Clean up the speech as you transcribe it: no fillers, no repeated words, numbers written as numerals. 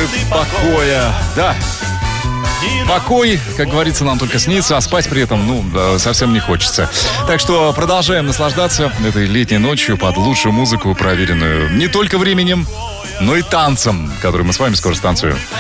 минуты покоя. Да. Покой, как говорится, нам только снится, а спать при этом, совсем не хочется. Так что продолжаем наслаждаться этой летней ночью под лучшую музыку, проверенную не только временем, но и танцем, который мы с вами скоро станцуем.